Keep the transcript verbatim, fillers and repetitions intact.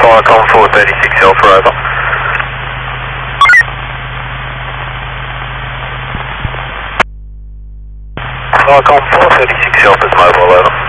Qualcomm four thirty-six Alpha, over. Qualcomm four thirty-six Alpha is mobile, over.